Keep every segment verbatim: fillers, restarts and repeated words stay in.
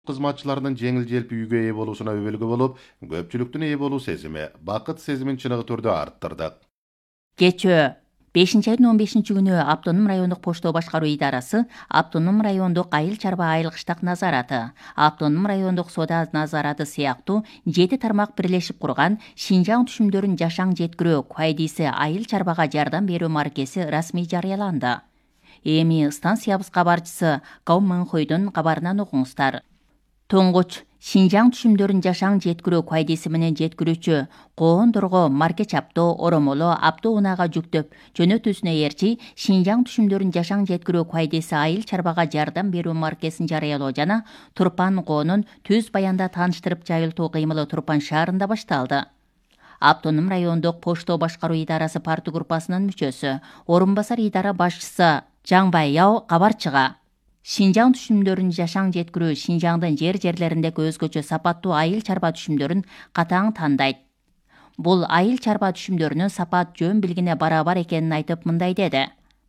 кызматчыларынын жеңил-желпи үйгө ээ болуусуна өбөлгө болуп, көпчүлүктүн ээ болуу сезими, бакыт сезимин чыныгы түрдө арттырдык. Кечөө бешинчи айдын он бешинчи күнү Автоном райондук поштоо башкаруу идарасы, Автоном райондук айыл чарба айыл кыштак назараты, Автоном райондук соода назараты сыяктуу жети тармак бирлешип курган Шинжаң түшүмдөрүн жашаң жеткирүү Куайдиси айыл чарбага жардам берүү маркеси расмий жарыяланды. Эми станциябыз кабарчысы Кау Мыңхойдун кабарынан угуңуздар. Тоңгуч Шинжаң түшүмдөрүн жашаң жеткирүү Куайдиси менен жеткирүүчү коондорго маркеч аптоо, оромоло, аптоо унаага жүктөп жөнөтүүсүнө ээрчи Шинжаң түшүмдөрүн жашаң жеткирүү Куайдиси айыл чарбага жардам берүү маркесин жарыялоо жана Турпан коонун түз баянда тааныштырып жайылтуу кыймылы Турпан шаарында башталды. Автоном райондук поштоо башкаруу идарасы партия группасынын мүчөсү, орун басар идара башчысы Жаңбай Яо кабарчыга Шинжаң түшүмдөрүн жашаң жеткирүү Шинжаңдын жер-жерлериндеги өзгөчө сапаттуу айыл чарба түшүмдөрүн катаң тандайт. Бул айыл чарба түшүмдөрүнүн сапат жөн билгине барабар экенин айтып мындай деди.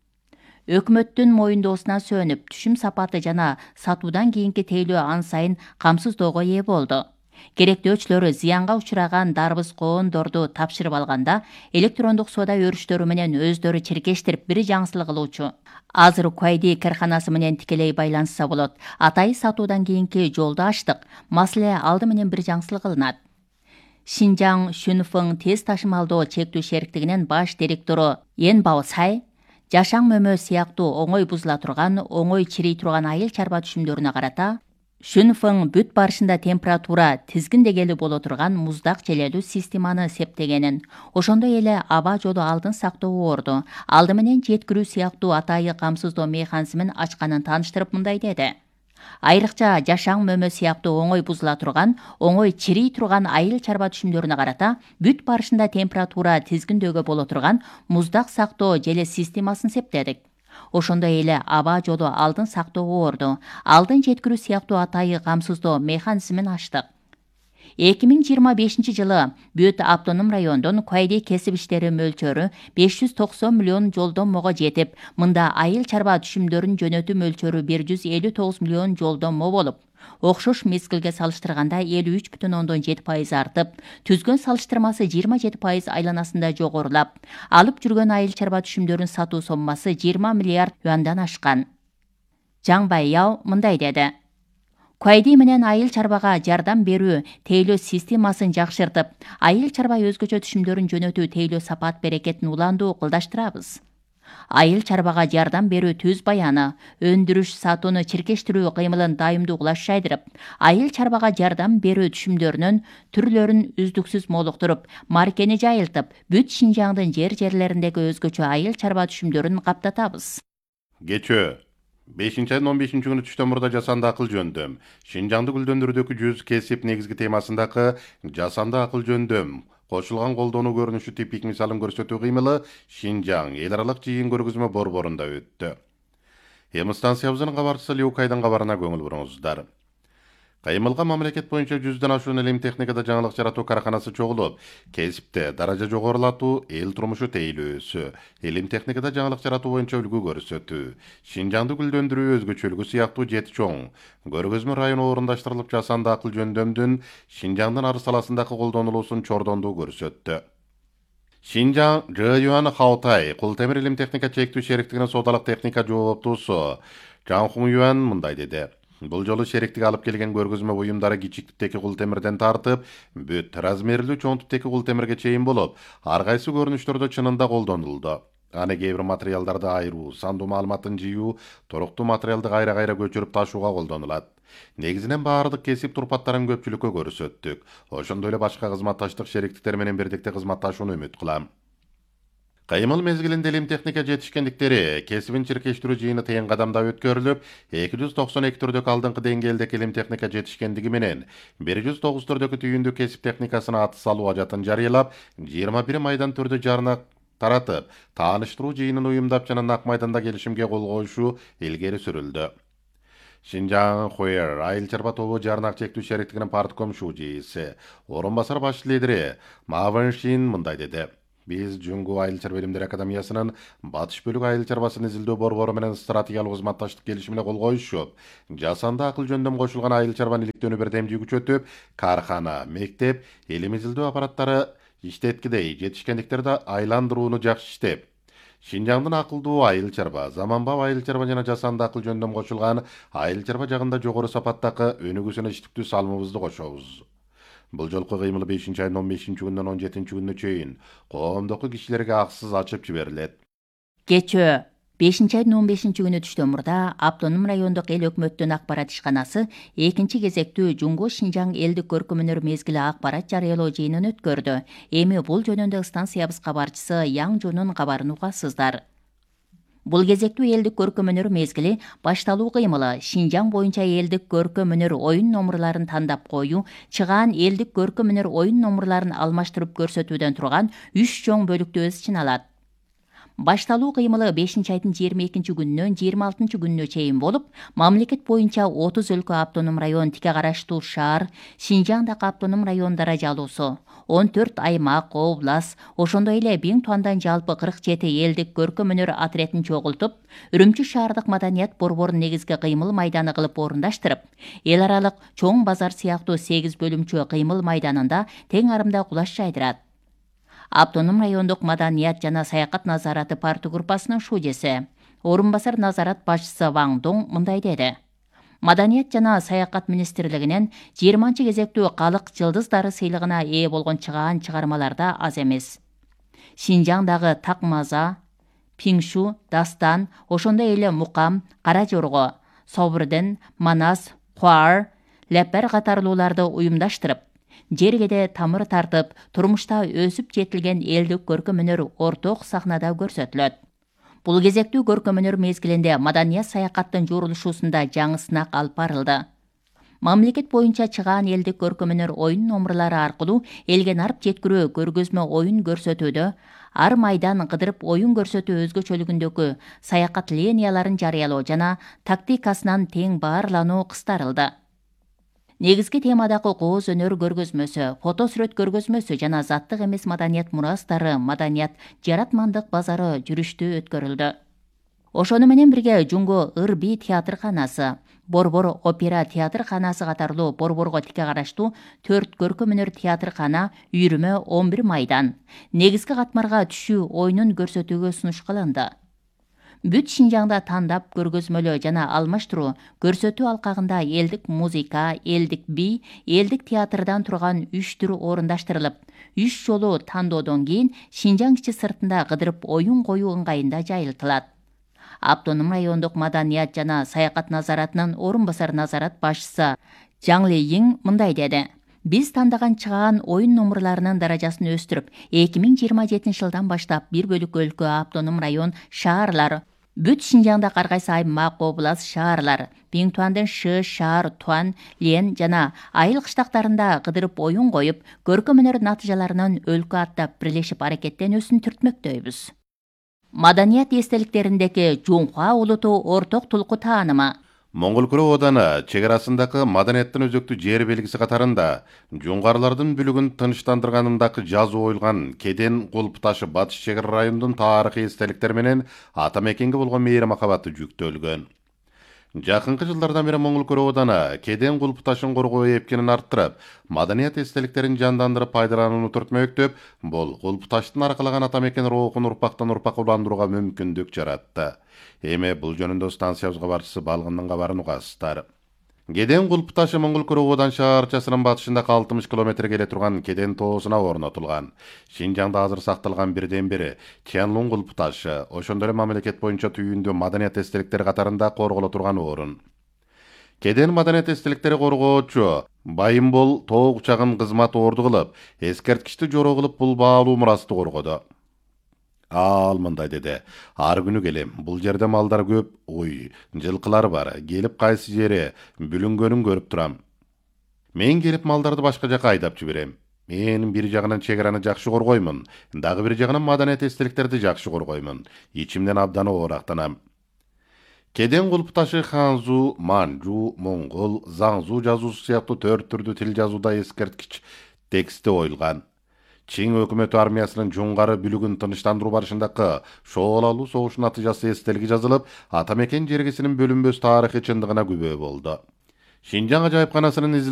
Өкмөттүн моюндоосуна сөнүп, түшүм сапаты жана сатуудан кийинки тейлөө ан сайын камсыздоого ээ болду. Керектөөчүлөрү зыянга учураган дарбыз коондорду тапшырып алганда, электрондук соода өрүштөрү менен өздөрү чиркештирип бир жаңсылык кылуучу. Азыр Куайди карханасы менен тикелей байланышса болот. Атайы сатуудан кийинки жолду ачтык. Маселе алды менен бир жаңсылык кылынат. Шинжаң Шүнфың тез ташымалдоо чектүү шериктигинин баш директору Ен Бао Сай жашаң мөмө сыяктуу оңой бузула турган, оңой чирей турган айыл чарба түшүмдөрүнө карата Шүнфың бүт барышында температура тизгиндегели боло турган муздак желелүү системаны септегенин, ошондой эле аба жолу алдын сактоо орду, алды менен жеткирүү сыяктуу атайы камсыздоо механизмин ачканын тааныштырып мындай деди. Айрыкча жашаң мөмө сыяктуу оңой бузула турган, оңой чирей турган айыл чарба түшүмдөрүнө карата бүт барышында температура тизгиндөөгө боло турган муздак сактоо желе системасын септедик. Ошондой эле аба жолу алдын сактоо орду, алдын жеткирүү сыяктуу атайы камсыздоо механизмин ачтык. эки миң жыйырма бешинчи жылы бүт Автоном райондун Куайди кесип иштери мөлчөрү беш жүз токсон миллион жолдомого жетип, мында айыл чарба түшүмдөрүн жөнөтүү мөлчөрү бир жүз элүү тогуз миллион жолдомо болуп, окшош мезгилге салыштырганда элүү үч бүтүн ондон жети пайыз артып, түзгөн салыштырмасы жыйырма жети пайыз айланасында жогорулап, алып жүргөн айыл чарба түшүмдөрүн сатуу соммасы жыйырма миллиард юандан ашкан. Жаңбай Яо мындай деди. Куайди менен айыл чарбага жардам берүү тейлөө системасын жакшыртып, айыл чарба өзгөчө түшүмдөрүн жөнөтүү тейлөө сапат берекетин уландуу кылдаштырабыз. Айыл чарбага жардам берүү түз баяны, өндүрүш сатууну чиркештирүү кыймылын дайымдуу кулашайдырып, айыл чарбага жардам берүү түшүмдөрүнүн түрлөрүн үздүксүз молуктуруп, маркени жайылтып, бүт Шинжаңдын жер-жерлериндеги өзгөчө айыл чарба түшүмдөрүн каптатабыз. Кечөө бешинчи айдын он бешинчи күнү түштөн мурда жасанды акыл жөндөм, Шинжаңды гүлдөндүрүүдөгү жүз кесип негизги темасындагы жасанды акыл жөндөм кошулган колдонуу көрүнүшү типик мисалын көрсөтүү кыймылы Шинжаң эл аралык жыйын көргөзмө борборунда өттү. Эми станциябыздын кабарчысы Лю Кайдын кабарына көңүл буруңуздар. Кыймылга мамлекет боюнча жүздөн ашуун илим техникада жаңылык жаратуу карханасы чогулуп, кесипте даража жогорулатуу, эл турмушу тейлөөсү, илим техникада жаңылык жаратуу боюнча үлгү көрсөтүү, Шинжаңды гүлдөндүрүү өзгөчөлүгү сыяктуу жети чоң көргөзмө району орундаштырылып, жасанды акыл жөндөмдүн Шинжаңдын ар саласындагы колдонулуусун чордондуу көрсөттү. Шинжаң Жэюан Хаутай кул темир илим техника чектүү шериктигинин соодалык техника жооптуусу Жан Хун Юан мындай деди. Бул жолу шериктик алып келген көргөзмө буюмдары кичик типтеки кул темирден тартып, бүт размерлүү чоң типтеки кул темирге чейин болуп, ар кайсы көрүнүштөрдө чынында колдонулду. Аны кээ бир материалдарды айыруу, сандуу маалыматын жыюу, туруктуу материалды кайра-кайра көчүрүп ташууга колдонулат. Негизинен баардык кесип турпаттарын көпчүлүккө көрсөттүк. Ошондой эле башка кызматташтык шериктиктер менен бирдикте кызматташууну үмүт кылам. Кыймыл мезгилинде илим техника жетишкендиктери кесибин чиркештирүү жыйыны тыйын кадамда өткөрүлүп, эки жүз токсон эки түрдөгү алдыңкы деңгээлдеги илим техника жетишкендиги менен бир жүз тогуз түрдөгү түйүндүү кесип техникасына аты салуу ажатын жарыялап, жыйырма бир майдан түрдү жарына таратып, тааныштыруу жыйынын уюмдап жана Нак майданда келишимге кол коюшу илгери сүрүлдү. Шинжаң Хуэр айыл чарба тобу жарнак чектүү шериктигинин партком шуу жийиси, орун басар баш лидери Ма Вэншин мындай деди. Биз Жуңгу Айыл чарба билимдери академиясынын батыш бөлүк айыл чарбасын изилдөө борбору менен стратегиялык кызматташтык келишимине кол коюшуп, жасанды акыл жөндөм кошулган айыл чарбаны иликтөөнү бирдемдүү күчөтүп, каархана, мектеп, элим изилдөө аппараттары иштеткидей жетишкендиктерди айландырууну жакшы иштеп, Шинжаңдын акылдуу айыл чарба, заманбап айыл чарба жана жасанды акыл жөндөм кошулган айыл чарба жагында жогору сапаттагы өнүгүүсүнө иштиктүү салымыбызды кошобуз. Бул жолку кыймыл бешинчи айдын он бешинчи күндөн он жетинчи күнүнө чейин коомдогу кишилерге аксыз ачып жиберилет. Кечөө бешинчи айдын он бешинчи күнү түштөн мурда Автоном райондук эл өкмөттүн акпарат ишканасы экинчи кезектүү Жуңго Шинжаң элдик көркөмөнөр мезгили акпарат жарыялоо жыйынын өткөрдү. Эми бул жөнүндө станциябыз кабарчысы Яң Жонун кабарын угасыздар. Бул кезектүү элдик көркөмөнөр мезгили башталуу кыймылы Шинжаң боюнча элдик көркөмөнөр оюн номурларын тандап коюу, чыгаан элдик көркөмөнөр оюн номурларын алмаштырып көрсөтүүдөн турган үч чоң бөлүктү өз ичине алат. Башталуу кыймылы бешинчи айдын жыйырма экинчи күнүнөн жыйырма алтынчы күнүнө чейин болуп, мамлекет боюнча отуз өлкө автоном район тике караштуу шаар, Шинжаңдагы автоном район даражалуусу, он төрт аймак, област, ошондой эле Биң Туандан жалпы кырк жети элдик көркөмөнөр отрядын чогултуп, Үрүмчү шаардык маданият борборун негизги кыймыл майданы кылып орундаштырып, эл аралык чоң базар сыяктуу сегиз бөлүмчө кыймыл майданында тең арымда кулаш жайдырат. Автоном райондук маданият жана саякат назараты партия группасынын шужеси, орун басар назарат башчысы Ваң Доң мындай деди. Маданият жана саякат министрлигинен жыйырманчы кезектүү калык жылдыздары сыйлыгына ээ болгон чыгаан чыгармаларда аз эмес. Шинжаңдагы Такмаза, Пиңшу, Дастан, ошондой эле Мукам, Кара Жорго, Собурден, Манас, Куар, Леппер катарлууларды уюмдаштырып, жергеде тамыр тартып, турмушта өсүп жетилген элдик көркөмөнөр орток сахнада көрсөтүлөт. Бул кезектүү көркөмөнөр мезгилинде маданият саякаттын журулушуусунда жаңы сынак алып барылды. Мамлекет боюнча чыгаан элдик көркөмөнөр оюн номурлары аркылуу элге нарп жеткирүү көргөзмө оюн көрсөтүүдө, ар майдан кыдырып оюн көрсөтүү өзгөчөлүгүндөгү саякат линияларын жарыялоо жана тактикасынан тең баарлануу кыстарылды. Негизги темадагы кооз өнөр көргөзмөсү, фото сүрөт көргөзмөсү жана заттык эмес маданият мурастары, маданият жаратмандык базары жүрүштүү өткөрүлдү. Ошону менен бирге Жуңго Ыр-Би театрканасы, Борбор опера театрканасы катарлуу борборго тике караштуу төрт көркөмөнөр театркана, үйрүмө он бир майдан, негизги катмарга түшүү оюнун көрсөтүүгө сунуш кылынды. Бүт Шинжаңда тандап көргөзмөлөө жана алмаштыруу көрсөтүү алкагында элдик музыка, элдик би, элдик театрдан турган үч түр орундаштырылып, үч жолу тандоодон кийин Шинжаң ичи сыртында кыдырып оюн коюу ыңгайында жайылтылат. Автоном райондук маданият жана саякат назаратынын орун басар назарат башчысы Жаң Лейин мындай деди. Биз тандаган чыгаан оюн номурларынын даражасын өстүрүп, эки миң жыйырма жетинчи жылдан баштап бир бөлүк өлкө, автоном район, шаарлар, бүт Шинжаңда ар кайсы аймак, област, шаарлар, Биң Туандын Шы, Шаар, Туан, Лен жана айыл кыштактарында кыдырып оюн коюп, көркөмөнөр натыйжаларынын өлкө аттап бирлешип аракеттенүүсүн түртмөктөйбүз. Маданият эстеликтериндеги Жуңхуа улуту орток тулку таанымы. Моңгол Күрө ооданы чек арасындагы маданияттын өзөктүү жер белгиси катарында жуңгарлардын бүлүгүн тынчтандырганындагы жазуу оюлган Кеден Кулп ташы батыш чек ара районунун тарыхый эстеликтери менен ата мекенге болгон мейир махабаты жүктөлгөн. Жакынкы жылдардан бери Моңгол Күрө ооданы Кеден Кулп ташын коргоо эпкенин арттырып, маданият эстеликтерин жандандырып пайдаланууну түртмөктөп, бул Кулп таштын аркалаган ата мекен рухун урпактан урпакка уландырууга мүмкүндүк жаратты. Эми бул жөнүндө станциябыз кабарчысы Балгындын кабарын угасыздар. Кеден Кулп ташы Моңгол Күрө оодан шаарчасынын батышында алтымыш километрге келе турган Кеден тоосуна орнотулган. Шинжаңда азыр сакталган бирден бири Чянлун Кулп ташы, ошондой эле мамлекет боюнча түйүндүү маданият эстеликтери катарында корголо турган орун. Кеден маданият эстеликтери коргоочу Байымбол тоо кучагын кызмат орду кылып, эскерткичти жороо кылып бул баалуу мурасты коргоду. Ал мындай деди. Ар күнү келем. Бул жерде малдар көп, ой, жылкылар бар. Келип кайсы жери бүлүнгөнүн көрүп турам. Мен келип малдарды башка жака айдап жиберем. Мен бир жагынан чек араны жакшы коргоймун, дагы бир жагынан маданият эстеликтерди жакшы коргоймун. Ичимден абдан оорактанам. Кеден Кулп ташы ханзу, манжу, моңгол, заңзу жазуусу сыяктуу төрт түрдүү тил жазууда эскерткич тексти оюлган. Çin hökümeti armiyasının Cungары бүлігін тыныштандыруу барышындагы шоолалуу согуштун натыйжасы эстелиги жазылып, ата мекен жергесинин бөлүнбөс тарыхый чындыгына күбө болду. Шинжаң ажайыпканасынын